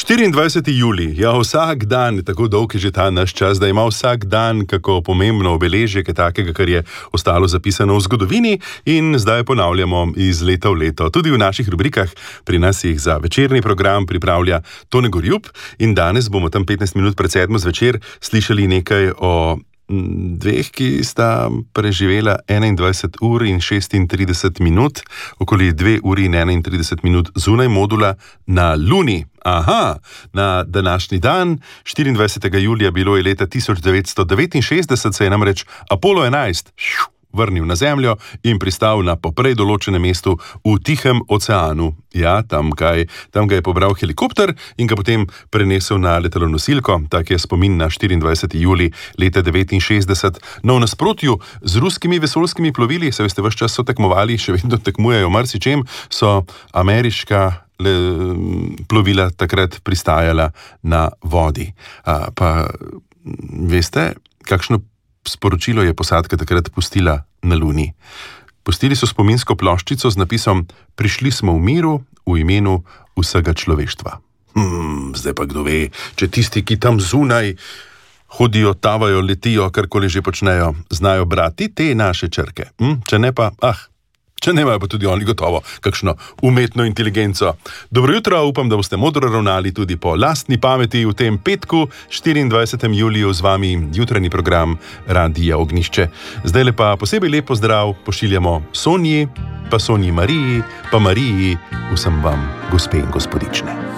24. julij, ja, vsak dan, tako dolg je že ta naš čas, da ima vsak dan kako pomembno obeležje, kaj takega, kar je ostalo zapisano v zgodovini in zdaj ponavljamo iz leta v leto. Tudi v naših rubrikah, pri nas jih za večerni program pripravlja Tone Gorjup in danes bomo tam 15 minut pred 7 zvečer slišali nekaj o dveh, ki sta preživela 21 ur in 36 minut, okoli 2 uri in 31 minut zunaj modula na Luni. Aha, na današnji dan, 24. julija, bilo je leta 1969, se je namreč Apollo 11 vrnil na Zemljo in pristal na poprej določenem mestu v Tihem oceanu. Ja, tam ga je pobral helikopter in ga potem prenesel na letalonosilko. Tak je spomin na 24. julij leta 1969. No, v nasprotju z ruskimi vesoljskimi plovili, se veste, ves čas so tekmovali, še vedno tekmujejo marsičem, so ameriška plovila takrat pristajala na vodi. Pa veste, kakšno sporočilo je posadka takrat pustila na Luni? Pustili so spominsko ploščico z napisom: "Prišli smo v miru, v imenu vsega človeštva." Zdaj pa kdo ve, če tisti, ki tam zunaj hodijo, tavajo, letijo, karkoli že počnejo, znajo brati te naše črke. Če ne pa, če nemajo pa tudi oni gotovo kakšno umetno inteligenco. Dobro jutro, upam, da boste modro ravnali tudi po lastni pameti v tem petku, 24. juliju, z vami jutranji program Radia Ognjišče. Zdaj pa posebej lep pozdrav pošiljamo Sonji, pa Sonji Mariji, pa Mariji, vsem vam, gospe in gospodične.